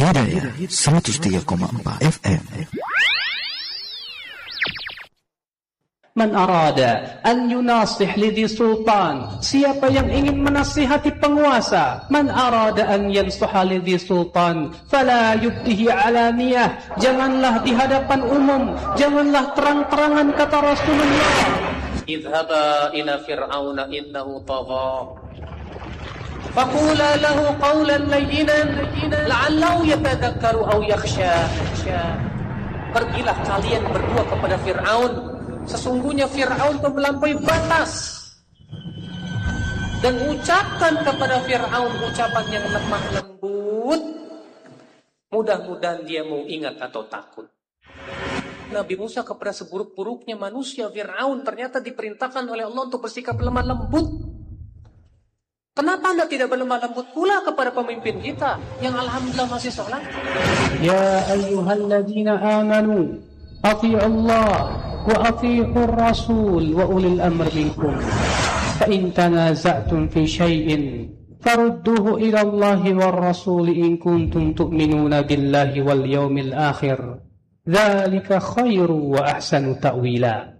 Hidayah 103,4 FM. Man arada an yunasih lidhi sultan, siapa yang ingin menasihati penguasa. Man arada an yansuha lidhi sultan fala yubdihi alaniyah, janganlah di hadapan umum, janganlah terang-terangan, kata Rasulullah. Idhaba ila fir'auna innahu tagha faqula lahu qawlan layyinan la'allahu yatadhakkaru aw yakhsha. Pergilah kalian berdua kepada Fir'aun, sesungguhnya Fir'aun telah melampaui batas, dan ucapkan kepada Fir'aun ucapan yang lemah lembut, mudah-mudahan dia mau ingat atau takut. Nabi Musa kepada seburuk-buruknya manusia, Fir'aun, ternyata diperintahkan oleh Allah untuk bersikap lemah lembut. Kenapa Anda tidak berlemah lembut pula kepada pemimpin kita yang alhamdulillah masih sholat? Ya ayyuhalladzina amanu ati'u Allah wa ati'ur rasul wa ulil amri minkum fa in tanaza'tum fi syai'in farudduhu ila Allahi war rasul in kuntum tu'minuna billahi wal yawmil akhir dzalika khairu wa ahsanu ta'wila.